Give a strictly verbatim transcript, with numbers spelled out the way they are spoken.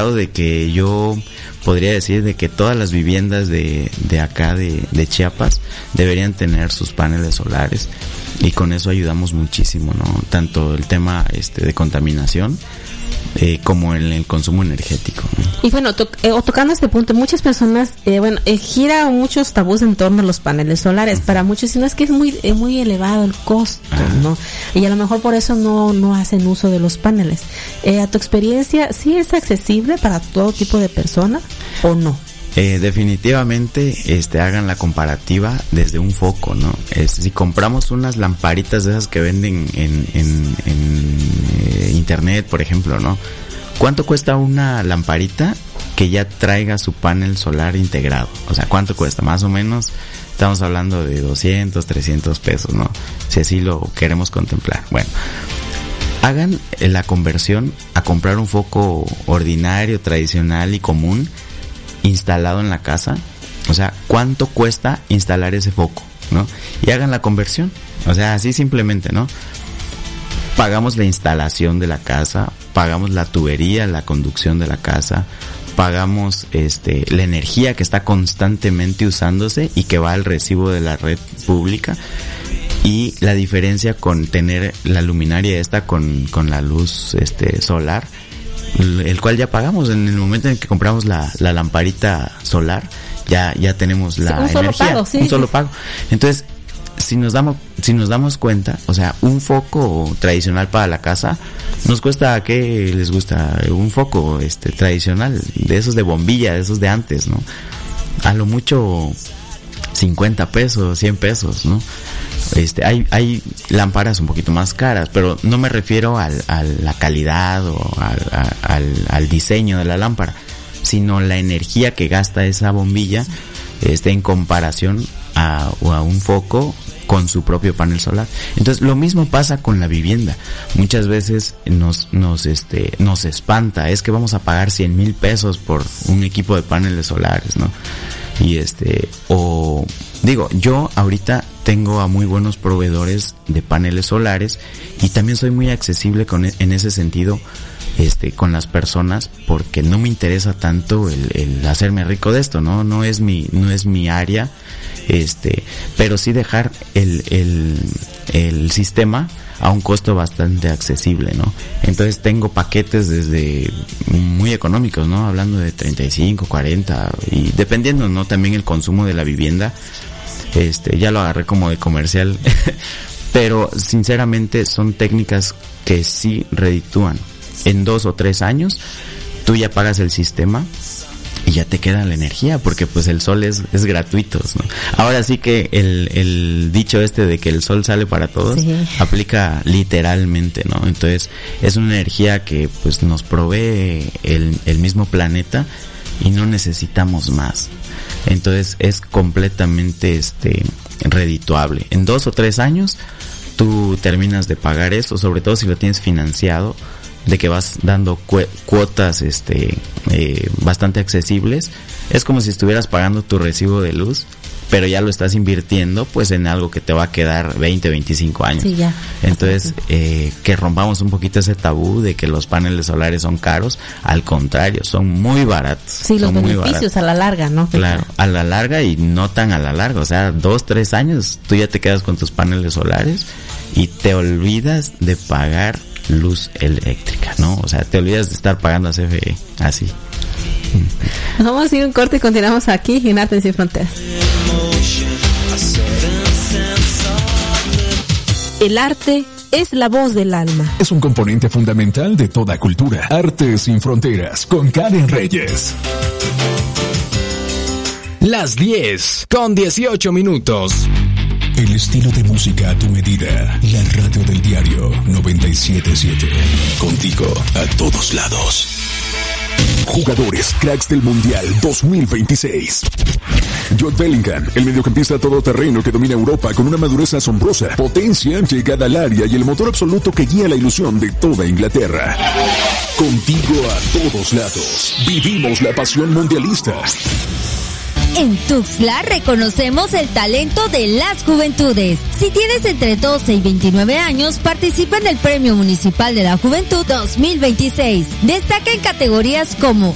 grado de que yo podría decir de que todas las viviendas de, de acá de, de Chiapas deberían tener sus paneles solares, y con eso ayudamos muchísimo, ¿no? Tanto el tema este de contaminación eh, como en el consumo energético, ¿no? Y bueno, to- eh, tocando este punto, muchas personas, eh, bueno, eh, gira muchos tabús en torno a los paneles solares. Uh-huh. Para muchos, sino es que es muy eh, muy elevado el costo, uh-huh. ¿no? Y a lo mejor por eso no no hacen uso de los paneles. Eh, a tu experiencia, ¿sí es accesible para todo tipo de personas o no? Eh, definitivamente, este, hagan la comparativa desde un foco, ¿no? Es, si compramos unas lamparitas de esas que venden en, en, en eh, internet, por ejemplo, ¿no? ¿Cuánto cuesta una lamparita que ya traiga su panel solar integrado? O sea, ¿cuánto cuesta? Más o menos, estamos hablando de doscientos, trescientos pesos, ¿no? Si así lo queremos contemplar. Bueno, hagan la conversión a comprar un foco ordinario, tradicional y común, instalado en la casa. O sea, ¿cuánto cuesta instalar ese foco, no? Y hagan la conversión. O sea, así simplemente, ¿no? Pagamos la instalación de la casa, pagamos la tubería, la conducción de la casa, pagamos este la energía que está constantemente usándose y que va al recibo de la red pública, y la diferencia con tener la luminaria esta con con la luz este solar, el cual ya pagamos en el momento en que compramos la, la lamparita solar, ya ya tenemos la sí, un solo energía, pago, sí, un solo sí. pago. Entonces, si nos damos si nos damos cuenta, o sea, un foco tradicional para la casa nos cuesta, ¿qué les gusta? Un foco este tradicional, de esos de bombilla, de esos de antes, ¿no? A lo mucho cincuenta pesos, cien pesos, ¿no? Este, hay, hay lámparas un poquito más caras, pero no me refiero al, a la calidad o al, al, al diseño de la lámpara, sino la energía que gasta esa bombilla, este, en comparación a, a un foco con su propio panel solar. Entonces, lo mismo pasa con la vivienda. Muchas veces nos, nos, este, nos espanta, es que vamos a pagar cien mil pesos por un equipo de paneles solares, ¿no? Y este, o digo, yo ahorita tengo a muy buenos proveedores de paneles solares y también soy muy accesible con, en ese sentido, este, con las personas, porque no me interesa tanto el, el hacerme rico de esto, no, no es mi, no es mi área, este, pero sí dejar el, el, el sistema a un costo bastante accesible, ¿no? Entonces tengo paquetes desde muy económicos, ¿no? Hablando de treinta y cinco, cuarenta, y dependiendo, ¿no? También el consumo de la vivienda, este, ya lo agarré como de comercial, pero sinceramente son técnicas que sí reditúan. En dos o tres años, tú ya pagas el sistema y ya te queda la energía, porque pues el sol es, es gratuito, ¿no? Ahora sí que el, el dicho este de que el sol sale para todos, sí, aplica literalmente, ¿no? Entonces es una energía que pues nos provee el, el mismo planeta y no necesitamos más. Entonces es completamente este redituable. En dos o tres años tú terminas de pagar eso, sobre todo si lo tienes financiado, de que vas dando cu- cuotas este eh, bastante accesibles. Es como si estuvieras pagando tu recibo de luz, pero ya lo estás invirtiendo pues en algo que te va a quedar veinte, veinticinco años. Sí, ya. Entonces, eh, que rompamos un poquito ese tabú de que los paneles solares son caros. Al contrario, son muy baratos. Sí, los beneficios a la larga, ¿no? Claro, a la larga y no tan a la larga. O sea, dos, tres años tú ya te quedas con tus paneles solares y te olvidas de pagar luz eléctrica, ¿no? O sea, te olvidas de estar pagando a C F E, así. Nos vamos a ir un corte y continuamos aquí en Arte Sin Fronteras. El arte es la voz del alma. Es un componente fundamental de toda cultura. Arte Sin Fronteras con Karen Reyes. Las diez con dieciocho minutos. El estilo de música a tu medida. La radio del diario noventa y siete punto siete. Contigo a todos lados. Jugadores cracks del Mundial dos mil veintiséis. Jude Bellingham, el mediocampista todoterreno que domina Europa con una madurez asombrosa, potencia, llegada al área y el motor absoluto que guía la ilusión de toda Inglaterra. Contigo a todos lados. Vivimos la pasión mundialista. En Tuxtla reconocemos el talento de las juventudes. Si tienes entre doce y veintinueve años, participa en el Premio Municipal de la Juventud dos mil veintiséis. Destaca en categorías como